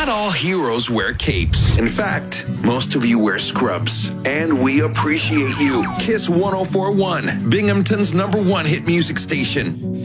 Not all heroes wear capes. In fact, most of you wear scrubs. And we appreciate you. Kiss 1041, Binghamton's #1 hit music station.